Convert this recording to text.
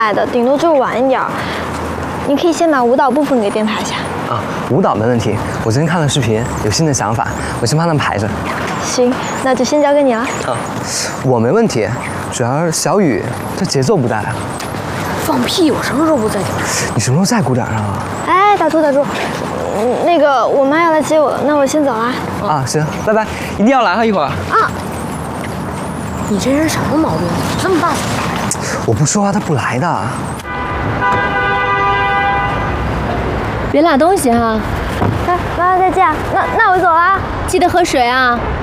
来的，顶多就晚一点。你可以先把舞蹈部分给编排一下。 啊，舞蹈没问题。我昨天看了视频，有新的想法，我先帮他们排着。 行，那就先交给你了。 啊，我没问题，主要是小雨她节奏不带啊。 放屁！我什么时候不在点儿？ 你什么时候在鼓点上啊？ 哎，打住打住，那个我妈要来接我了，那我先走啦。 啊，行，拜拜，一定要来哈一会儿。 啊， 你这人什么毛病？这么大嘴？ 我不说话，他不来的。 别落东西哈。 哎，妈妈再见，那我走啦。 记得喝水啊。